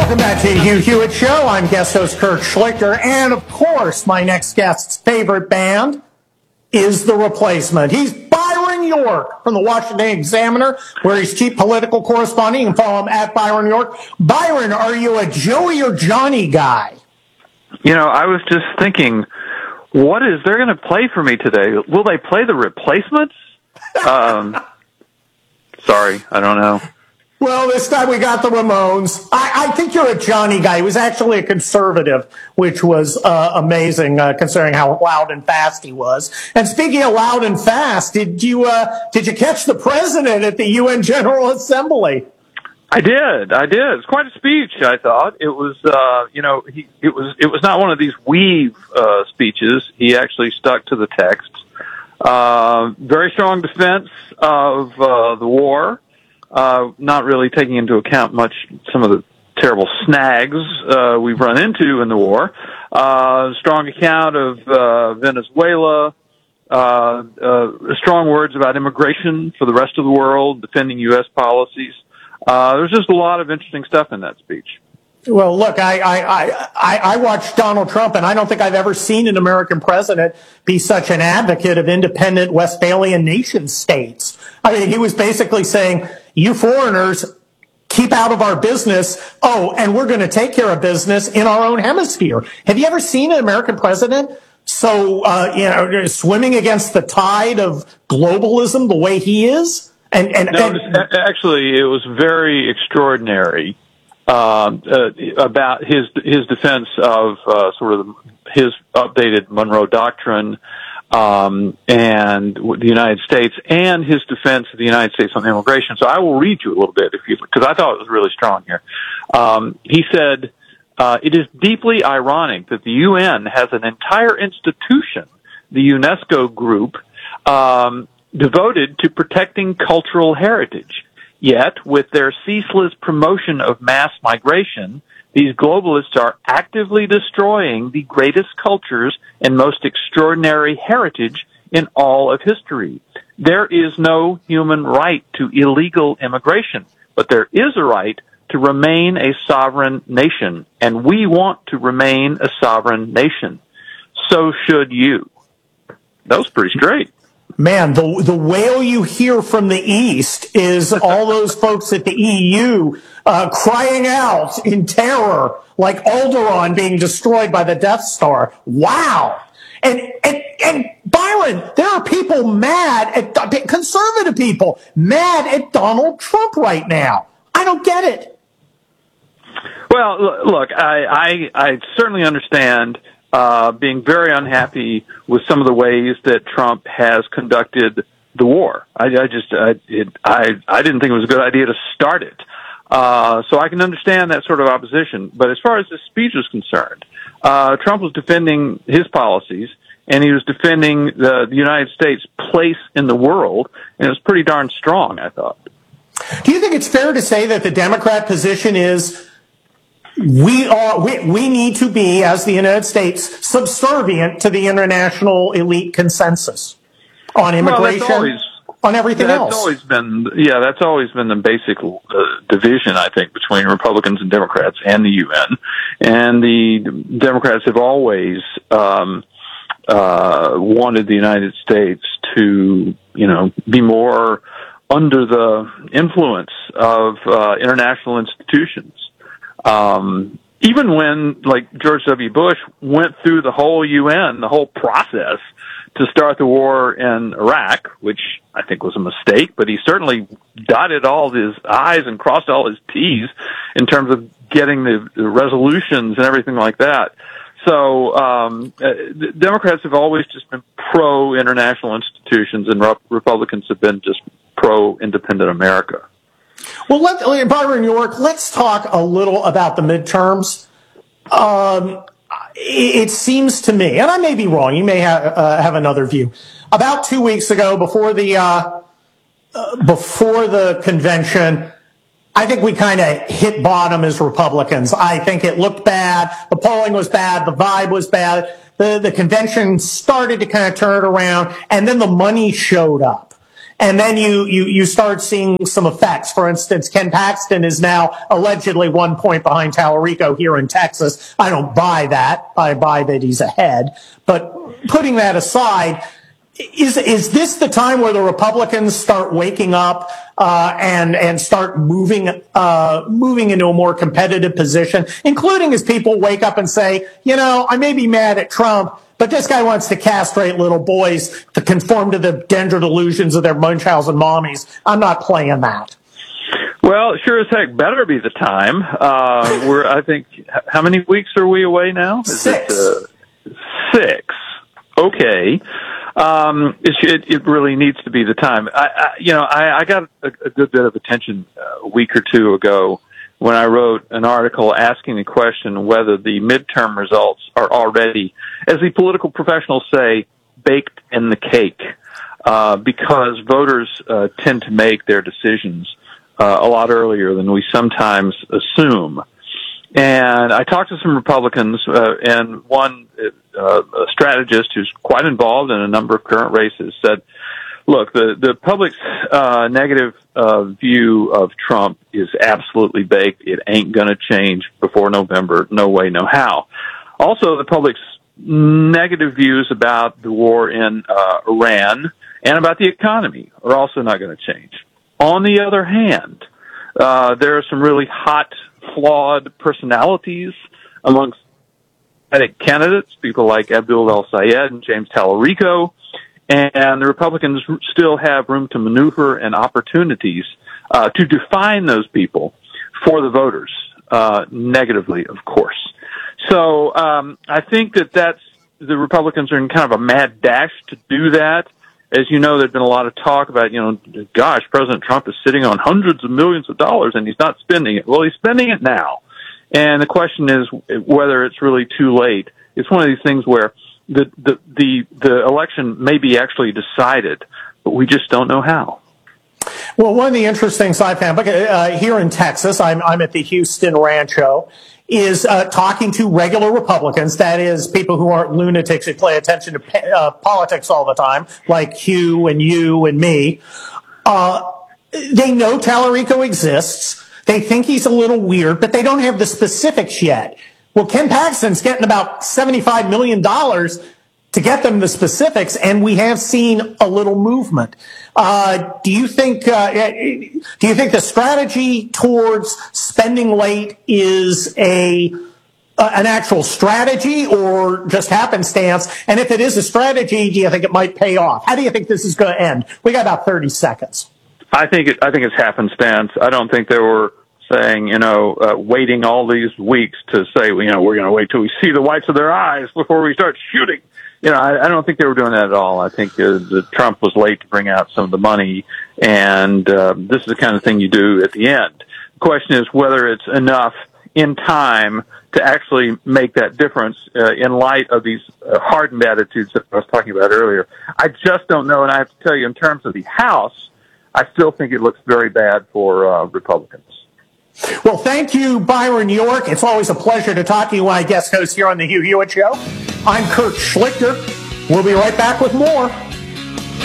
Welcome back to the Hugh Hewitt Show. I'm guest host Kurt Schlichter. And, of course, my next guest's favorite band is The Replacement. He's Byron York from the Washington Examiner, where he's chief political correspondent. You can follow him at Byron York. Byron, are you a Joey or Johnny guy? You know, I was just thinking, what is they're going to play for me today? Will they play The Replacements? Sorry, I don't know. Well, this time we got the Ramones. I think you're a Johnny guy. He was actually a conservative, which was amazing, considering how loud and fast he was. And speaking of loud and fast, did you catch the president at the UN General Assembly? I did. It's quite a speech, I thought. It was, it was not one of these weave speeches. He actually stuck to the text. Very strong defense of the war. Not really taking into account much some of the terrible snags we've run into in the war. Strong account of Venezuela. Strong words about immigration for the rest of the world, defending U.S. policies. There's just a lot of interesting stuff in that speech. Well, look, I watched Donald Trump, and I don't think I've ever seen an American president be such an advocate of independent Westphalian nation states. I mean, he was basically saying, you foreigners, keep out of our business. Oh, and we're going to take care of business in our own hemisphere. Have you ever seen an American president so, swimming against the tide of globalism the way he is? Actually, it was very extraordinary. About his defense of his updated Monroe Doctrine and the United States, and his defense of the United States on immigration. So I will read you a little bit, because I thought it was really strong here. He said, "It is deeply ironic that the UN has an entire institution, the UNESCO group, devoted to protecting cultural heritage. Yet, with their ceaseless promotion of mass migration, these globalists are actively destroying the greatest cultures and most extraordinary heritage in all of history. There is no human right to illegal immigration, but there is a right to remain a sovereign nation, and we want to remain a sovereign nation. So should you." That was pretty straight. Man, the wail you hear from the East is all those folks at the EU crying out in terror, like Alderaan being destroyed by the Death Star. Wow. And Byron, there are people mad at conservative people mad at Donald Trump right now. I don't get it. Well, look, I certainly understand being very unhappy with some of the ways that Trump has conducted the war. I didn't think it was a good idea to start it. So I can understand that sort of opposition. But as far as the speech is concerned, Trump was defending his policies, and he was defending the United States' place in the world, and it was pretty darn strong, I thought. Do you think it's fair to say that the Democrat position is we need to be, as the United States, subservient to the international elite consensus on immigration, on everything else? That's always been the basic division, I think, between Republicans and Democrats and the UN. And the Democrats have always wanted the United States to, be more under the influence of international institutions. Even when, like, George W. Bush went through the whole UN, the whole process to start the war in Iraq, which I think was a mistake, but he certainly dotted all his I's and crossed all his T's in terms of getting the resolutions and everything like that. So the Democrats have always just been pro-international institutions, and Republicans have been just pro-independent America. Well, Byron York, let's talk a little about the midterms. It seems to me, and I may be wrong, you may have another view. About 2 weeks ago, before the convention, I think we kind of hit bottom as Republicans. I think it looked bad. The polling was bad. The vibe was bad. The convention started to kind of turn it around, and then the money showed up. And then you start seeing some effects. For instance, Ken Paxton is now allegedly 1 point behind Tallarico here in Texas. I don't buy that. I buy that he's ahead. But putting that aside, is this the time where the Republicans start waking up and start moving into a more competitive position, including as people wake up and say, I may be mad at Trump, but this guy wants to castrate little boys to conform to the gender delusions of their Munchausen mommies. I'm not playing that. Well, sure as heck better be the time. I think, how many weeks are we away now? Six. 6. Okay. It really needs to be the time. I got a good bit of attention a week or two ago when I wrote an article asking the question whether the midterm results are already, as the political professionals say, baked in the cake, because voters tend to make their decisions a lot earlier than we sometimes assume. And I talked to some Republicans, and one strategist who's quite involved in a number of current races said, look, the public's negative view of Trump is absolutely baked. It ain't going to change before November. No way, no how. Also, the public's negative views about the war in Iran and about the economy are also not going to change. On the other hand, there are some really hot, flawed personalities amongst candidates, people like Abdul El-Sayed and James Tallarico, and the Republicans still have room to maneuver and opportunities to define those people for the voters, negatively, of course. So I think that's the Republicans are in kind of a mad dash to do that. As you know, there's been a lot of talk about, gosh, President Trump is sitting on hundreds of millions of dollars and he's not spending it. Well, he's spending it now. And the question is whether it's really too late. It's one of these things where the election may be actually decided, but we just don't know how. Well, one of the interesting things I found here in Texas, I'm at the Houston Rancho, is talking to regular Republicans, that is, people who aren't lunatics who pay attention to politics all the time, like Hugh and you and me. They know Tallarico exists. They think he's a little weird, but they don't have the specifics yet. Well, Ken Paxton's getting about $75 million to get them the specifics, and we have seen a little movement. Do you think the strategy towards spending late is an actual strategy or just happenstance? And if it is a strategy, do you think it might pay off? How do you think this is going to end? We got about 30 seconds. I think it's happenstance. I don't think they were saying, waiting all these weeks to say, we're going to wait till we see the whites of their eyes before we start shooting. I don't think they were doing that at all. I think that Trump was late to bring out some of the money, and this is the kind of thing you do at the end. The question is whether it's enough in time to actually make that difference in light of these hardened attitudes that I was talking about earlier. I just don't know, and I have to tell you, in terms of the House, I still think it looks very bad for Republicans. Well, thank you, Byron York. It's always a pleasure to talk to you when I guest host here on The Hugh Hewitt Show. I'm Kurt Schlichter. We'll be right back with more.